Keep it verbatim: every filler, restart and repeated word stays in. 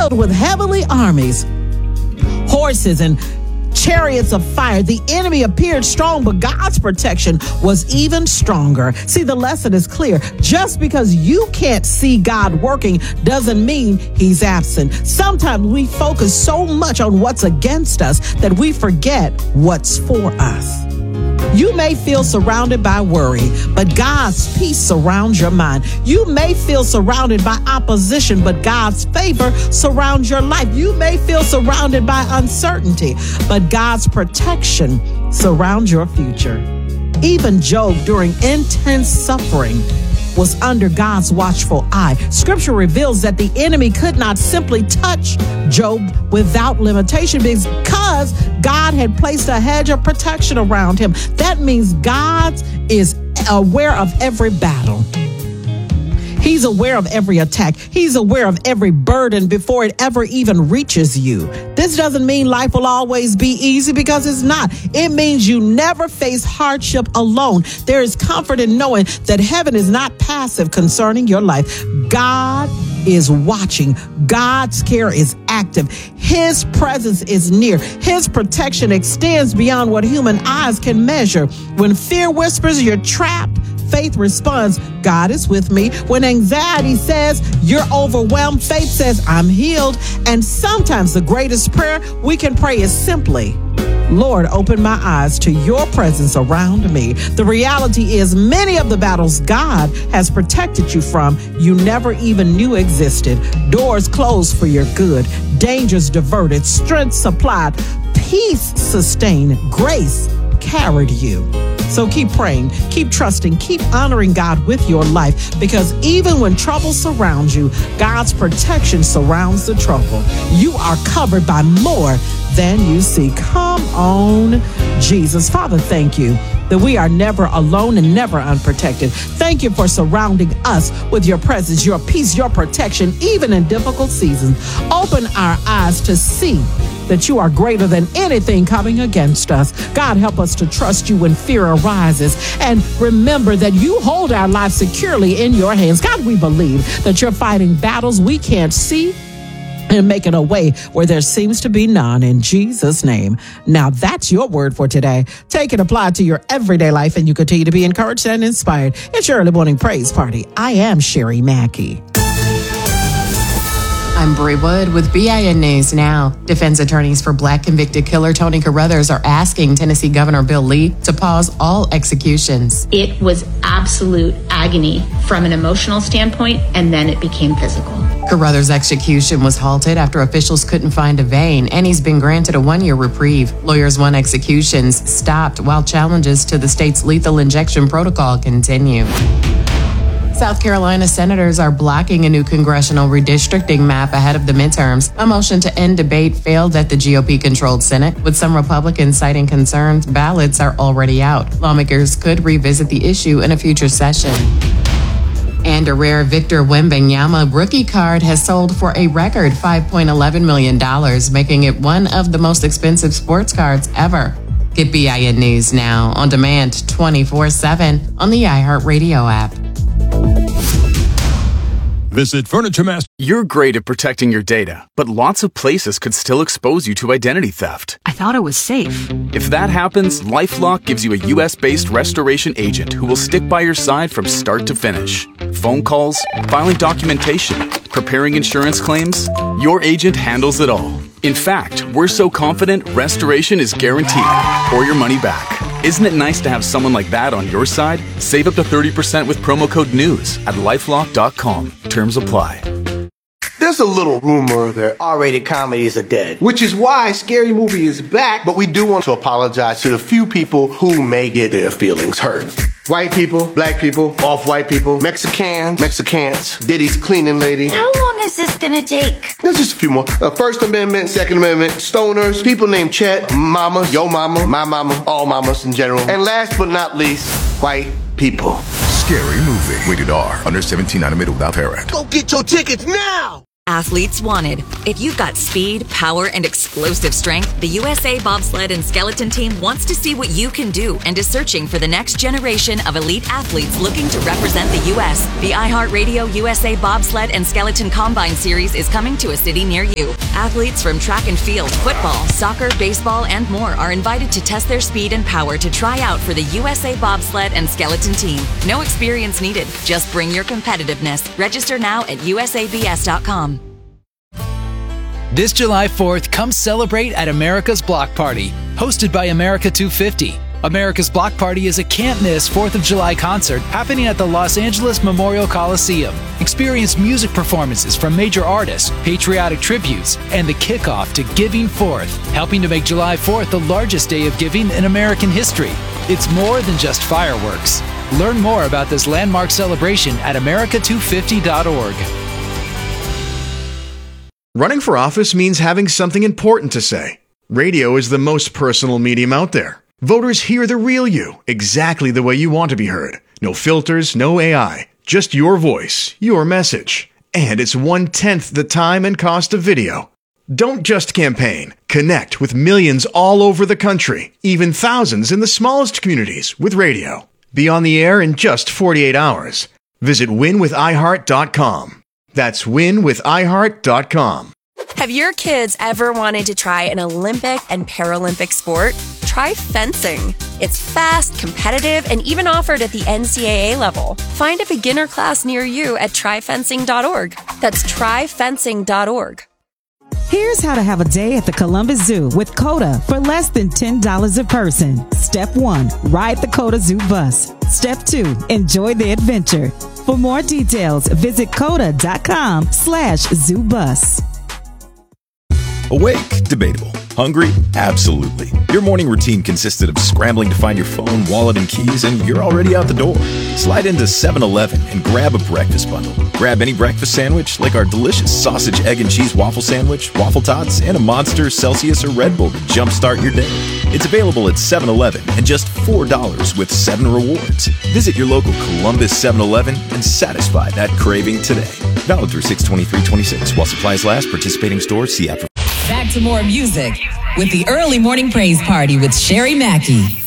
filled with heavenly armies, horses and chariots of fire. The enemy appeared strong, but God's protection was even stronger. See, the lesson is clear. Just because you can't see God working doesn't mean he's absent. Sometimes we focus so much on what's against us that we forget what's for us. You may feel surrounded by worry, but God's peace surrounds your mind. You may feel surrounded by opposition, but God's favor surrounds your life. You may feel surrounded by uncertainty, but God's protection surrounds your future. Even Job, during intense suffering, was under God's watchful eye. Scripture reveals that the enemy could not simply touch Job without limitation because God had placed a hedge of protection around him. That means God is aware of every battle. He's aware of every attack. He's aware of every burden before it ever even reaches you. This doesn't mean life will always be easy, because it's not. It means you never face hardship alone. There is comfort in knowing that heaven is not passive concerning your life. God is watching. God's care is active. His presence is near. His protection extends beyond what human eyes can measure. When fear whispers you're trapped, faith responds, God is with me. When anxiety says you're overwhelmed, faith says, I'm healed. And sometimes the greatest prayer we can pray is simply, Lord, open my eyes to your presence around me. The reality is many of the battles God has protected you from, you never even knew existed. Doors closed for your good, dangers diverted, strength supplied, peace sustained, grace carried you. So keep praying, keep trusting, keep honoring God with your life, because even when trouble surrounds you, God's protection surrounds the trouble. You are covered by more than you see. Come on, Jesus. Father, thank you that we are never alone and never unprotected. Thank you for surrounding us with your presence, your peace, your protection, even in difficult seasons. Open our eyes to see that you are greater than anything coming against us. God, help us to trust you when fear arises, and remember that you hold our lives securely in your hands. God, we believe that you're fighting battles we can't see and making a way where there seems to be none, in Jesus' name. Now that's your word for today. Take it, apply it to your everyday life, and you continue to be encouraged and inspired. It's your early morning praise party. I am Sherry Mackey. I'm Bree Wood with B I N News Now. Defense attorneys for Black convicted killer Tony Carruthers are asking Tennessee Governor Bill Lee to pause all executions. It was absolute agony from an emotional standpoint, and then it became physical. Carruthers' execution was halted after officials couldn't find a vein, and he's been granted a one-year reprieve. Lawyers want executions stopped while challenges to the state's lethal injection protocol continue. South Carolina senators are blocking a new congressional redistricting map ahead of the midterms. A motion to end debate failed at the G O P-controlled Senate, with some Republicans citing concerns ballots are already out. Lawmakers could revisit the issue in a future session. And a rare Victor Wembanyama rookie card has sold for a record five point one one million dollars, making it one of the most expensive sports cards ever. Get B I N News Now on demand twenty-four seven on the iHeartRadio app. Visit Furniture Master. You're great at protecting your data, but lots of places could still expose you to identity theft. I thought it was safe. If that happens, LifeLock gives you a U S-based restoration agent who will stick by your side from start to finish. Phone calls, filing documentation, preparing insurance claims, your agent handles it all. In fact, we're so confident restoration is guaranteed or your money back. Isn't it nice to have someone like that on your side? Save up to thirty percent with promo code NEWS at lifelock dot com. Terms apply. There's a little rumor that R-rated comedies are dead, which is why Scary Movie is back, but we do want to apologize to the few people who may get their feelings hurt. White people, black people, off-white people, Mexicans, Mexicans, Diddy's cleaning lady. How long is this gonna take? There's just a few more. Uh, First Amendment, Second Amendment, stoners, people named Chet, mama, yo mama, my mama, all mamas in general. And last but not least, white people. Scary Movie. Rated R. Under seventeen, not admitted without parent. Go get your tickets now! Athletes wanted. If you've got speed, power, and explosive strength, the U S A Bobsled and Skeleton Team wants to see what you can do and is searching for the next generation of elite athletes looking to represent the U S The iHeartRadio U S A Bobsled and Skeleton Combine Series is coming to a city near you. Athletes from track and field, football, soccer, baseball, and more are invited to test their speed and power to try out for the U S A Bobsled and Skeleton Team. No experience needed. Just bring your competitiveness. Register now at U S A B S dot com. This July fourth, come celebrate at America's Block Party, hosted by America two fifty. America's Block Party is a can't-miss fourth of July concert happening at the Los Angeles Memorial Coliseum. Experience music performances from major artists, patriotic tributes, and the kickoff to Giving Fourth, helping to make July fourth the largest day of giving in American history. It's more than just fireworks. Learn more about this landmark celebration at America two fifty dot org. Running for office means having something important to say. Radio is the most personal medium out there. Voters hear the real you, exactly the way you want to be heard. No filters, no A I, just your voice, your message. And it's one-tenth the time and cost of video. Don't just campaign. Connect with millions all over the country, even thousands in the smallest communities with radio. Be on the air in just forty-eight hours. Visit win with i heart dot com. That's win with i heart dot com. Have your kids ever wanted to try an Olympic and Paralympic sport? Try fencing. It's fast, competitive, and even offered at the N C double A level. Find a beginner class near you at try fencing dot org. That's try fencing dot org. Here's how to have a day at the Columbus Zoo with COTA for less than ten dollars a person. Step one, ride the COTA Zoo bus. Step two, enjoy the adventure. For more details, visit coda dot com slash zoo bus. Awake? Debatable. Hungry? Absolutely. Your morning routine consisted of scrambling to find your phone, wallet, and keys, and you're already out the door. Slide into seven eleven and grab a breakfast bundle. Grab any breakfast sandwich, like our delicious sausage, egg, and cheese waffle sandwich, waffle tots, and a Monster, Celsius, or Red Bull to jumpstart your day. It's available at seven eleven and just four dollars with seven rewards. Visit your local Columbus seven eleven and satisfy that craving today. Valid through six twenty-three twenty-six. While supplies last, participating stores, see app for... Back to more music with the Early Morning Praise Party with Sherry Mackey.